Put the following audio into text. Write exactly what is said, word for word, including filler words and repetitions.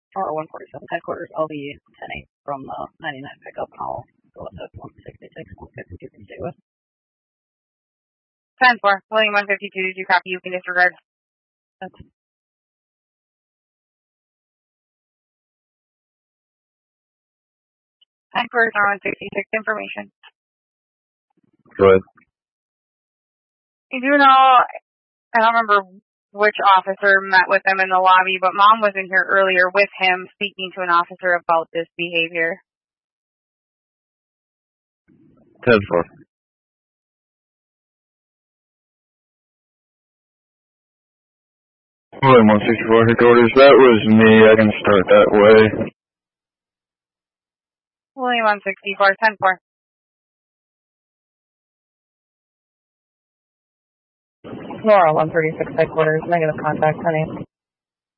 Or one forty-seven headquarters, I'll be ten eight from the ninety-nine pickup, and I'll go with the one sixty-six, one fifty-two can stay with. ten four, William one fifty-two, did you copy? You can disregard. That's Headquarters are one sixty-six information. Go ahead. You do know, I don't remember which officer met with him in the lobby, but Mom was in here earlier with him speaking to an officer about this behavior. ten four. William one sixty-four headquarters, that was me. I can start that way. William one sixty-four, ten four. Laura one thirty-six headquarters, negative contact, ten eight.